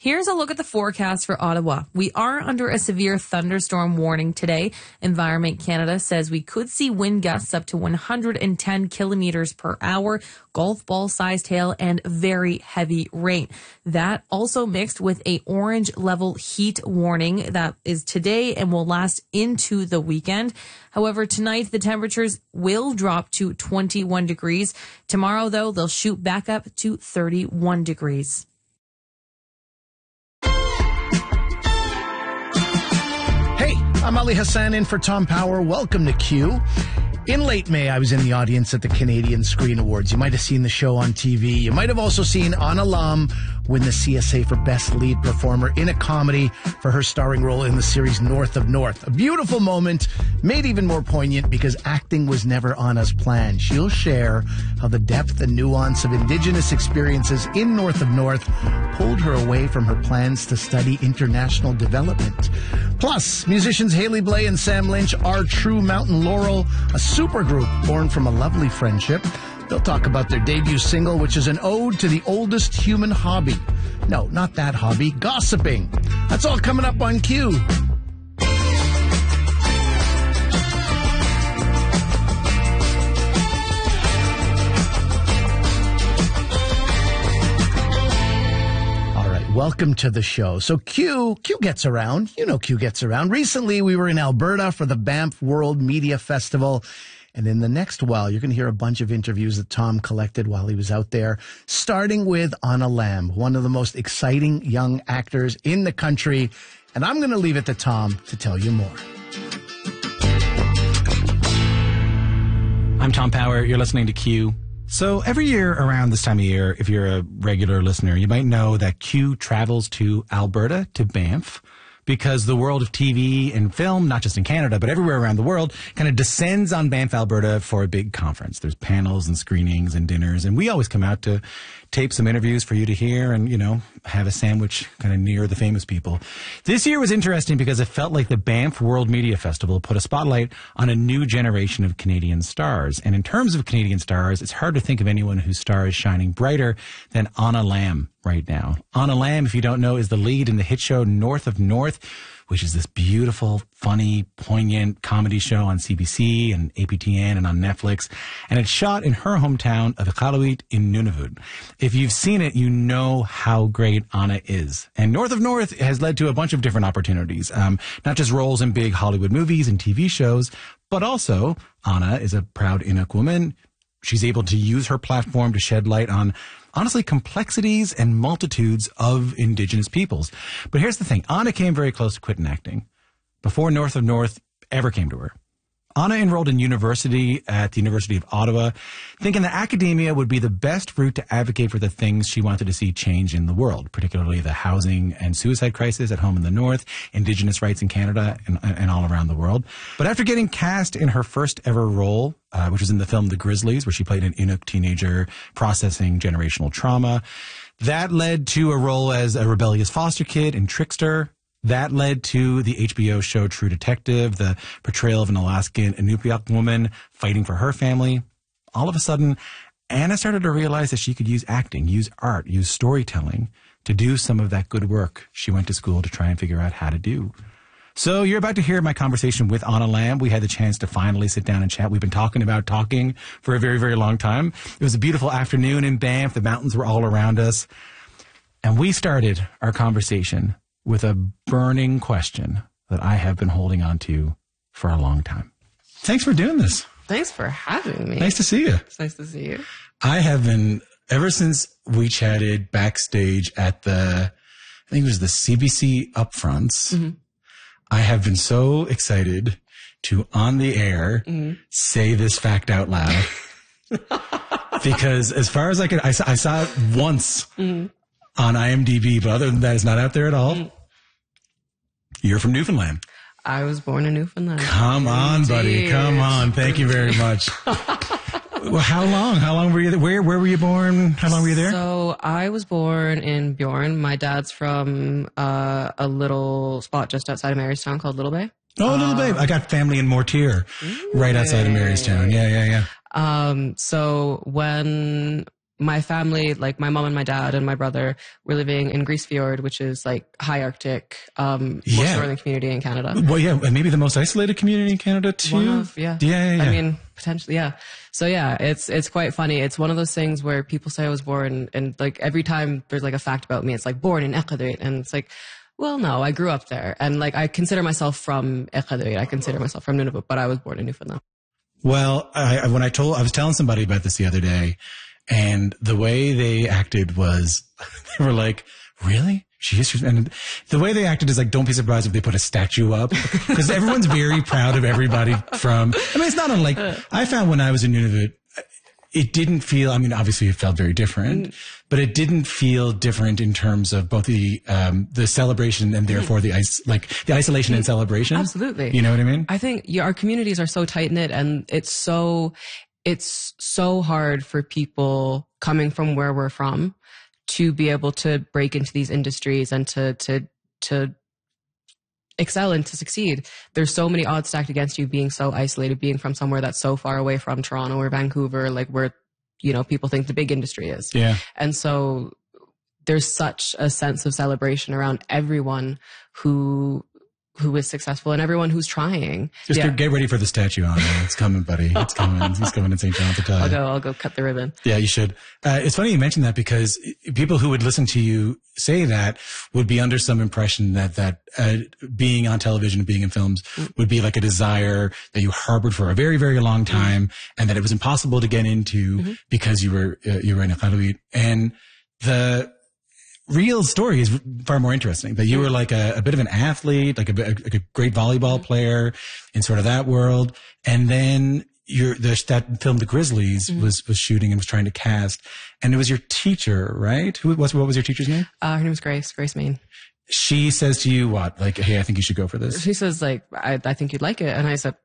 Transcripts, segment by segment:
Here's a look at the forecast for Ottawa. We are under a severe thunderstorm warning today. Environment Canada says we could see wind gusts up to 110 kilometers per hour, golf ball sized hail, and very heavy rain. That also mixed with a orange level heat warning that is today and will last into the weekend. However, tonight the temperatures will drop to 21 degrees. Tomorrow, though, they'll shoot back up to 31 degrees. I'm Ali Hassan in for Tom Power. Welcome to Q. In late May, I was in the audience at the Canadian Screen Awards. You might have seen the show on TV. You might have also seen Anna Lam win the CSA for Best Lead Performer in a Comedy for her starring role in the series North of North. A beautiful moment, made even more poignant because acting was never Anna's plan. She'll share how the depth and nuance of Indigenous experiences in North of North pulled her away from her plans to study international development. Plus, musicians Haley Blay and Sam Lynch are True Mountain Laurel, a supergroup born from a lovely friendship. They'll talk about their debut single, which is an ode to the oldest human hobby. No, not that hobby, gossiping. That's all coming up on Q. Welcome to the show. So Q gets around. You know Q gets around. Recently, we were in Alberta for the Banff World Media Festival. And in the next while, you're going to hear a bunch of interviews that Tom collected while he was out there, starting with Anna Lam, one of the most exciting young actors in the country. And I'm going to leave it to Tom to tell you more. I'm Tom Power. You're listening to Q. So every year around this time of year, if you're a regular listener, you might know that Q travels to Alberta, to Banff, because the world of TV and film, not just in Canada, but everywhere around the world, kind of descends on Banff, Alberta for a big conference. There's panels and screenings and dinners, and we always come out to tape some interviews for you to hear and, you know, have a sandwich kind of near the famous people. This year was interesting because it felt like the Banff World Media Festival put a spotlight on a new generation of Canadian stars. And in terms of Canadian stars, it's hard to think of anyone whose star is shining brighter than Anna Lam right now. Anna Lam, if you don't know, is the lead in the hit show North of North, which is this beautiful, funny, poignant comedy show on CBC and APTN and on Netflix. And it's shot in her hometown of Iqaluit in Nunavut. If you've seen it, you know how great Anna is. And North of North has led to a bunch of different opportunities, not just roles in big Hollywood movies and TV shows, but also Anna is a proud Inuk woman. She's able to use her platform to shed light on, honestly, complexities and multitudes of Indigenous peoples. But here's the thing. Anna came very close to quitting acting before North of North ever came to her. Anna enrolled in university at the University of Ottawa, thinking that academia would be the best route to advocate for the things she wanted to see change in the world, particularly the housing and suicide crisis at home in the North, Indigenous rights in Canada, and all around the world. But after getting cast in her first ever role, which was in the film The Grizzlies, where she played an Inuk teenager processing generational trauma, that led to a role as a rebellious foster kid in Trickster. That led to the HBO show True Detective, the portrayal of an Alaskan Inupiaq woman fighting for her family. All of a sudden, Anna started to realize that she could use acting, use art, use storytelling to do some of that good work she went to school to try and figure out how to do. So you're about to hear my conversation with Anna Lam. We had the chance to finally sit down and chat. We've been talking about talking for a very, very long time. It was a beautiful afternoon in Banff. The mountains were all around us. And we started our conversation with a burning question that I have been holding on to for a long time. Thanks for doing this. Thanks for having me. Nice to see you. It's nice to see you. I have been, ever since we chatted backstage at I think it was the CBC Upfronts, I have been so excited to, on the air, say this fact out loud. Because as far as I could, I saw it once on IMDb, but other than that, it's not out there at all. You're from Newfoundland. I was born in Newfoundland. Come on, buddy. Come on. Thank you very much. Well, how long were you there? Where were you born? How long were you there? So I was born in Bjorn. My dad's from a little spot just outside of Marystown called Little Bay. Oh, Little Bay. I got family in Mortier, right outside of Marystown. Yeah. So when my family, like my mom and my dad and my brother, were living in Grisfjord, which is like high Arctic, most northern community in Canada. Well, yeah, and maybe the most isolated community in Canada too. One of, yeah. I mean, potentially, yeah. So yeah, it's quite funny. It's one of those things where people say I was born, and like every time there's like a fact about me, it's like born in Iqaluit, and it's like, well, no, I grew up there, and like I consider myself from Iqaluit. I consider myself from Nunavut, but I was born in Newfoundland. Well, I was telling somebody about this the other day, and the way they acted was, they were like, really? And the way they acted is like, don't be surprised if they put a statue up, because everyone's very proud of everybody from, I mean, it's not unlike, I found when I was in Nunavut, it didn't feel, I mean, obviously it felt very different, but it didn't feel different in terms of both the celebration and therefore the isolation and celebration. Absolutely. You know what I mean? I think our communities are so tight knit, and it's so hard for people coming from where we're from to be able to break into these industries and to excel and to succeed. There's so many odds stacked against you being so isolated, being from somewhere that's so far away from Toronto or Vancouver, like where, people think the big industry is. Yeah. And so there's such a sense of celebration around everyone who is successful and everyone who's trying. Just get ready for the statue on there. It's coming, buddy. It's coming. He's coming in St. John at the time. I'll go cut the ribbon. Yeah, you should. It's funny you mentioned that, because people who would listen to you say that would be under some impression that being on television, being in films would be like a desire that you harbored for a very, very long time, and that it was impossible to get into because you were in Iqaluit. And the real story is far more interesting, that you were like a bit of an athlete, like a great volleyball player in sort of that world. And then that film, The Grizzlies, was shooting and was trying to cast. And it was your teacher, right? What was your teacher's name? Her name was Grace Main. She says to you what? Like, hey, I think you should go for this. She says like, I think you'd like it. And I said,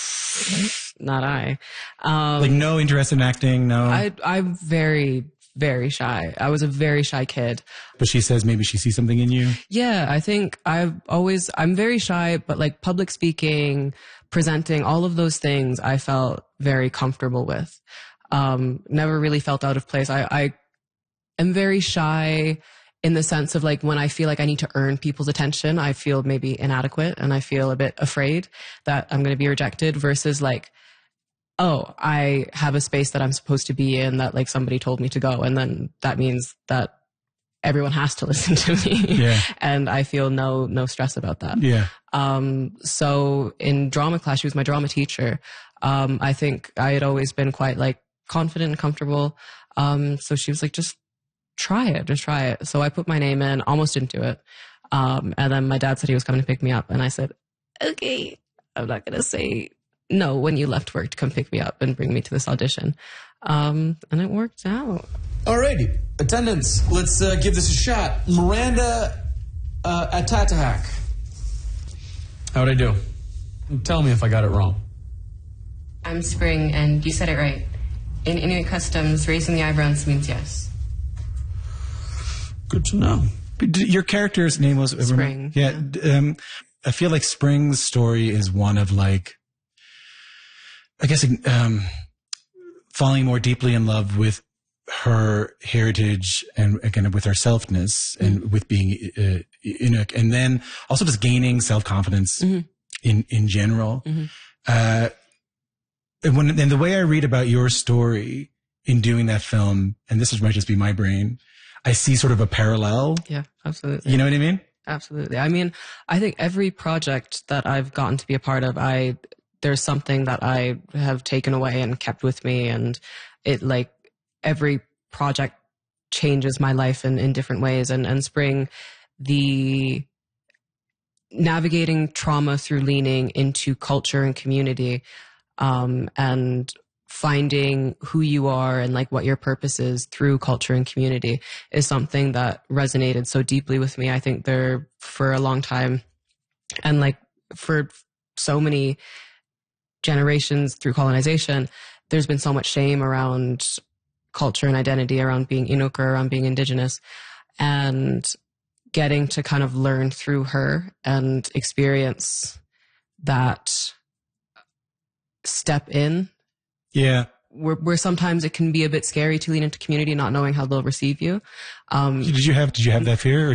not I. Like no interest in acting? No. I'm very, very shy. I was a very shy kid. But she says maybe she sees something in you? Yeah, I think I'm very shy, but like public speaking, presenting, all of those things I felt very comfortable with. Never really felt out of place. I am very shy in the sense of like when I feel like I need to earn people's attention, I feel maybe inadequate and I feel a bit afraid that I'm going to be rejected, versus like, oh, I have a space that I'm supposed to be in that like somebody told me to go. And then that means that everyone has to listen to me. Yeah. And I feel no stress about that. Yeah. So in drama class, she was my drama teacher. I think I had always been quite like confident and comfortable. So she was like, just try it. So I put my name in, almost didn't do it. And then my dad said he was coming to pick me up. And I said, okay, I'm not going to say no when you left work to come pick me up and bring me to this audition. And it worked out. Alrighty. Attendants, let's give this a shot. Miranda Atatahak. How'd I do? Tell me if I got it wrong. I'm Spring, and you said it right. In Inuit customs, raising the eyebrows means yes. Good to know. Your character's name was Spring. Yeah. I feel like Spring's story is one of like, I guess, falling more deeply in love with her heritage and kind of with her selfness and with being Inuk, and then also just gaining self-confidence in general. And the way I read about your story in doing that film, and this might just be my brain, I see sort of a parallel. Yeah, absolutely. You know what I mean? Absolutely. I mean, I think every project that I've gotten to be a part of, there's something that I have taken away and kept with me, and it like every project changes my life in different ways. And Spring, the navigating trauma through leaning into culture and community, and finding who you are and like what your purpose is through culture and community is something that resonated so deeply with me. I think there for a long time, and like for so many generations through colonization, there's been so much shame around culture and identity, around being Inuk or around being Indigenous, and getting to kind of learn through her and experience that step in where sometimes it can be a bit scary to lean into community, not knowing how they'll receive you. Did you have that fear? Or